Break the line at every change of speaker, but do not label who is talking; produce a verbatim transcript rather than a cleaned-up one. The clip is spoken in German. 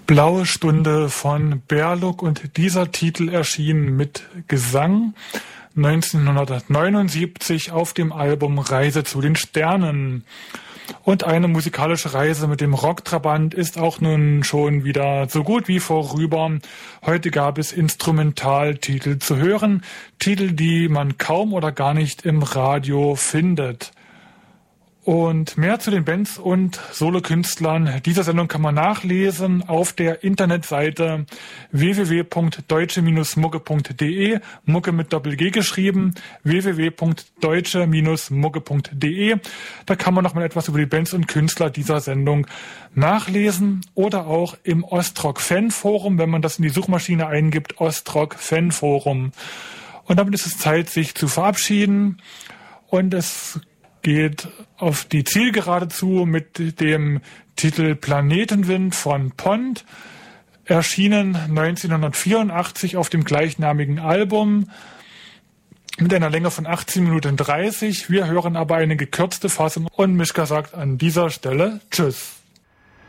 Blaue Stunde von Berluk und dieser Titel erschien mit Gesang neunzehnhundertneunundsiebzig auf dem Album Reise zu den Sternen. Und eine musikalische Reise mit dem Rocktrabant ist auch nun schon wieder so gut wie vorüber. Heute gab es Instrumentaltitel zu hören, Titel, die man kaum oder gar nicht im Radio findet. Und mehr zu den Bands und Solokünstlern dieser Sendung kann man nachlesen auf der Internetseite w w w punkt deutsche Bindestrich mucke punkt de, Mucke mit Doppel-G geschrieben, w w w punkt deutsche Bindestrich mucke punkt de. Da kann man noch mal etwas über die Bands und Künstler dieser Sendung nachlesen oder auch im Ostrock-Fan-Forum, wenn man das in die Suchmaschine eingibt, Ostrock-Fan-Forum. Und damit ist es Zeit, sich zu verabschieden. Und es geht auf die Zielgerade zu mit dem Titel Planetenwind von Pond, erschienen neunzehnhundertvierundachtzig auf dem gleichnamigen Album mit einer Länge von achtzehn Minuten dreißig. Wir hören aber eine gekürzte Fassung und Mischka sagt an dieser Stelle Tschüss.